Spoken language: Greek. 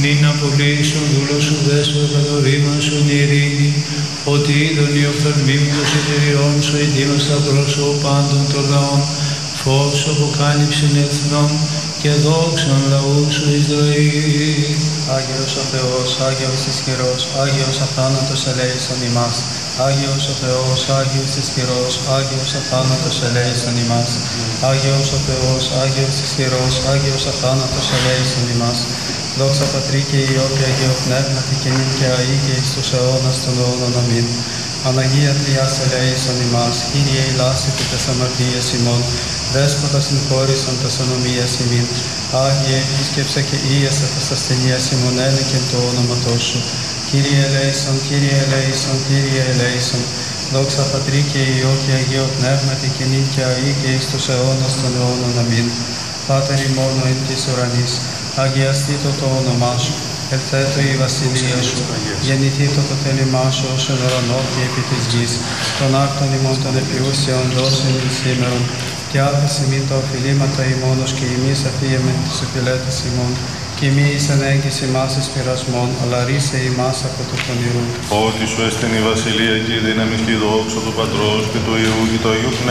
Την απολύσουν δούλο σου δέσποτα κατά το βήμα σου ειρήνη, ότι είδον οι οφθαλμίμητος εταιριών σου ετοίμαστα πρόσωπα πάντων των λαών, φως αποκάλυψην εθνών και δόξαν λαού σου Ισραήλ. Άγιος ο Θεός, Άγιος ισχυρός, Άγιος αθάνατος ελέησον ημάς. Άγιος ο Θεός, Άγιος ισχυρός, Άγιος αθάνατος ελέησον ημάς. Άγιος ο Θεός, Άγιος ισχυρός, Άγιος αθάνατος ελέησον ημάς. Δόξα Πατρί και Υιό και Αγίο Πνεύματι και νυν και αεί και εις τους αιώνας των αιώνων. Αμήν. Παναγία Τριάς ελέησον ημάς. Κύριε ηλάσητε τες αμαρτίες ημών. Δέσποτα συγχώρησον τες ανομίες ημίν. Άγιε επίσκεψε και ίεσε τες ασθενείες ημών έλεκεν το όνοματός σου. Κύριε ελέησον, Κύριε ελέησον, Κύριε ελέησον. Δόξα Πατρί και Υιό και Αγίο Πνεύματι και νυν και αεί και εις τους αιώνας των αιώνων. Αμήν. Πάτερ ημών ο εν της ουρανής, αγιαστήτω το όνομά σου, ελθέτω η βασιλεία σου, γεννηθήτω το θέλημά σου ως εν ουρανό και επί της γης, των άκτων ημών των επιούσιων δώσιν εις σήμερον, και άφης ημίν τα οφειλήματα ημών ως και ημείς αφίεμεν τις οφειλέτες ημών, και μη εις ανέγκης ημάς εις πειρασμών, αλλά ρίσε ημάς από το πονηρού. Ότι σου έστειν η βασιλεία και η δύναμη και η δόξα του Πατρός και του Υιού και του Αγίου Πνεύματος.